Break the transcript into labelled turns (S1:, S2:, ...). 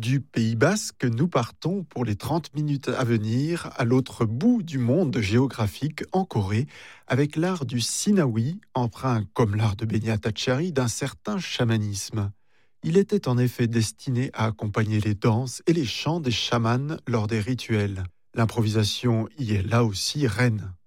S1: Du Pays Basque, nous partons pour les 30 minutes à venir à l'autre bout du monde géographique, en Corée, avec l'art du Sinawi, empreint comme l'art de Benya Tachari d'un certain chamanisme. Il était en effet destiné à accompagner les danses et les chants des chamans lors des rituels. L'improvisation y est là aussi reine.